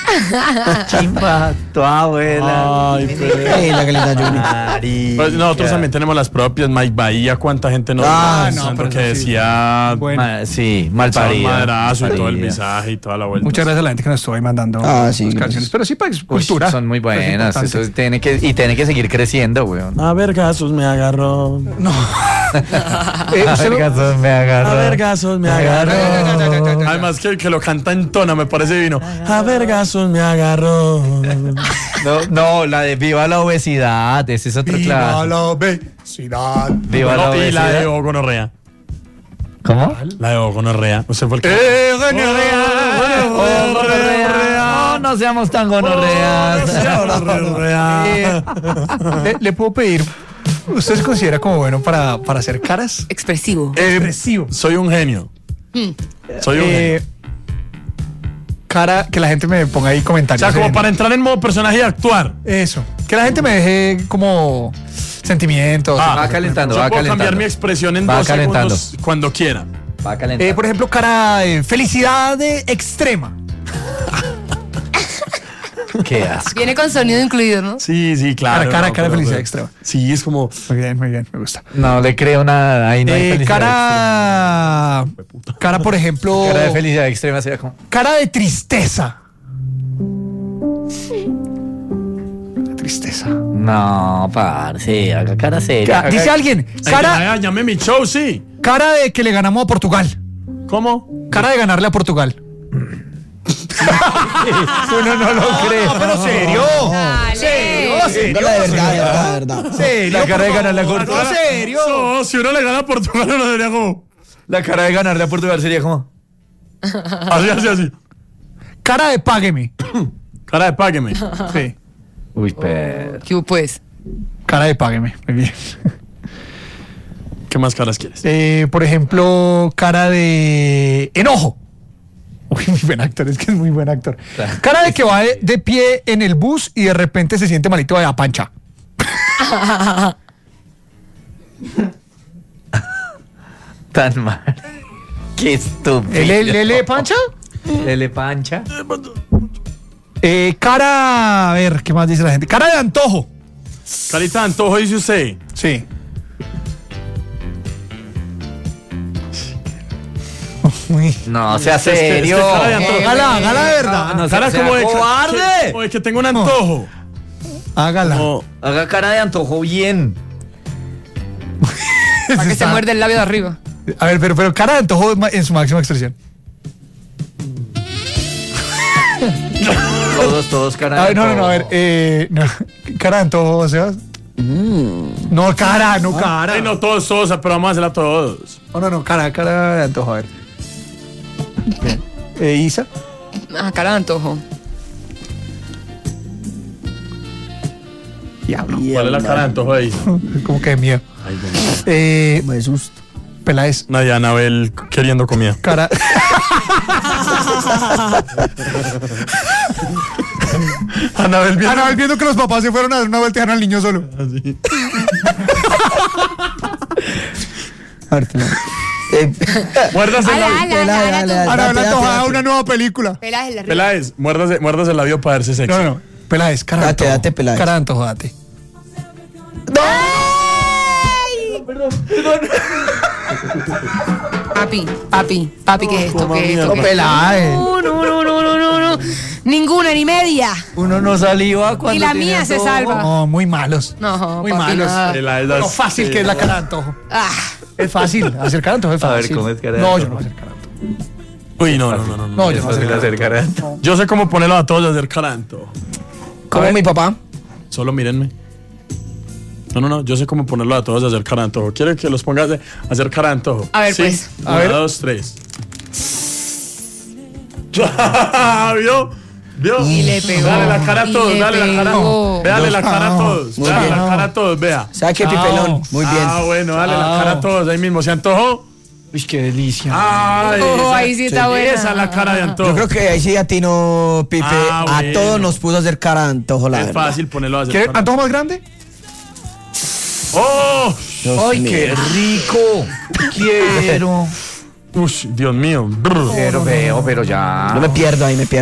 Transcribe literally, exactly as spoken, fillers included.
Chimba, tu abuela. Ay, pero... Ey, la calidad, Juni. Pues nosotros también tenemos las propias. Mike Bahía, cuánta gente nos Ah, no, no, pero que pero sí. decía Bueno. Ma- sí, mal echaba un parida. madrazo y todo el Parida. mensaje y toda la vuelta. Muchas gracias a la gente que nos estuvo ahí mandando Ah, sí, sus gracias. canciones. Pero sí, pues, Uy, cultura. son muy Es buenas. importante. Eso tiene que, y tiene que seguir creciendo, weón. A vergazos me agarró. No. Eh, A usted no- vergazos me A agarró. vergazos me agarró. Además que el que lo canta en tona me parece divino. A vergazos me agarró. No, no, la de Viva la obesidad. Ese es otro Viva clásico. la obesidad. Viva la No, y la de obesidad. gonorrea. ¿Cómo? La de gonorrea. Usted fue el que. ¡Eh, Oh, gonorrea. No, no seamos tan gonorreas. Eh, le, le puedo pedir. ¿Usted se considera como bueno para, para hacer caras? Expresivo. Expresivo. Soy un genio. Soy un genio. Eh, cara, que la gente me ponga ahí O comentarios. sea, como en- para entrar en modo personaje y actuar. Eso. Que la gente me deje como sentimientos. Ah, Va calentando, Yo va puedo calentando. cambiar mi expresión en Va dos calentando. segundos cuando quiera. Va a calentar. Eh, por ejemplo, cara de felicidad de extrema. Qué asco. Viene con sonido incluido, ¿no? Sí, sí, claro. Cara, cara, no, cara de pero- felicidad pero- extrema. Sí, es como. Muy bien, muy bien, me gusta. No le creo nada. Ahí no hay Eh, felicidad cara. Cara, por ejemplo. extrema. Cara de felicidad extrema sería como. Cara de tristeza. De tristeza. No, parce, haga cara seria. Ca- Dice alguien, cara, Cara. Llame mi show, sí. cara de que le ganamos a Portugal. ¿Cómo? Cara de ganarle a Portugal. Uno no lo cree. No, pero serio. Dale. No, la de verdad, de verdad, de verdad. Serio. La cara de ganarle a por favor. Portugal. No, serio. No, si uno le gana a Portugal, uno debería como. La cara de ganarle a Portugal sería como. Así, así, así. Cara de págueme. Cara de págueme. Sí. Uy, pero. ¿Qué hubo, pues? Cara de págueme. Muy bien. ¿Qué más caras quieres? Eh, por ejemplo, cara de enojo. Uy, muy buen actor, es que es muy buen actor. Claro. Cara de que va de, de pie en el bus y de repente se siente malito de la pancha. Tan mal. Qué estúpido. ¿Lele, lele pancha? Lele pancha. Eh, cara, a ver, ¿qué más dice la gente? Cara de antojo. Carita de antojo, dice usted. Sí. Uy. No, sea Este- este serio. cara de antojo. Hágala, hágala de verdad. No, Cara sea como de. cobarde. que- Oye, que tengo un antojo. Hágala. No. Haga cara de antojo bien. Para que se Está- muerde el labio de arriba. A ver, pero, pero cara de antojo en su máxima expresión. Todos, todos cara de A ver, no, no, no, a ver, antojo. eh, no, cara de antojo, Sebas. No, cara, no, cara. Ay, no, todos, todos, pero vamos a hacerla todos. No, no, no, cara, cara de antojo, a ver. Bien. Eh, Isa. Ah, cara de antojo. Diablo. ¿Cuál es la cara de antojo ahí? Como que de miedo. Ay, bueno. Eh, Me susto. Peláez. Nadia Anabel queriendo comida. Cara. Anabel viendo. Anabel viendo que los papás se fueron a dar una vuelta y dejaron al niño solo. Así. A ver, Peláez. Eh, Muérdase el Ala, labio. ala, Dale, ala, dale, ala, dale. Anabel date, antojada date. una nueva película. Pelas en la arriba. Peláez, muérdase, muérdase el labio para verse sexy. No, no, no. Peláez, cara de Date, antojo. date, Peláez. Cara de antojo, date. Papi, papi, papi, ¿qué es esto? Toma ¿Qué es esto? mierda. ¿Qué es esto? Peláez. No, no, no, no, no, no, no. Ninguna, ni media. Uno no saliva cuando. Y la tiene mía se antojo. salva. No, muy malos. No, muy papi, malos. nada. Peláez, Lo das- fácil que es la cara de antojo. Ah, Es fácil. Hacer cara de antojo es A fácil. ver, ¿cómo es cara de No, antojo? yo no voy a hacer cara de antojo. Uy, no, no, no, no. no. No, yo Es no voy a fácil hacer cara de hacer cara de antojo. Yo sé cómo ponerlo a todos y hacer cara de antojo. Como mi papá. Solo mírenme. No, no, no. Yo sé cómo ponerlo a todos y hacer cara de antojo. ¿Quiere que los pongas de hacer cara de antojo? A ver, Sí. pues. Una, A ver. dos, tres. ¿Vio? ¿Vio? Y le pegó. Dale la cara a Y todos, le dale la cara. pegó. Véale la cara a todos. Muy Dale bien. la cara a todos, vea. ¿Sabe qué, Chao. Pipelón? Muy bien. Ah, bueno, dale la Chao. cara a todos. Ahí mismo, ¿se antojó? Uy, qué delicia. Ay, Oh, esa- ahí sí está buena. Esa es la cara de antojo. Yo creo que ahí sí a ti no, Pipe. Ah, A bueno. todos nos pudo hacer cara de antojo, la Es verdad. fácil ponerlo a hacer ¿Quiere cara. antojo más grande? ¡Oh! Dios ¡Ay, mío. qué rico! Quiero. Uy, Dios mío. Brr. Pero veo, pero ya. No me pierdo ahí, me pierdo.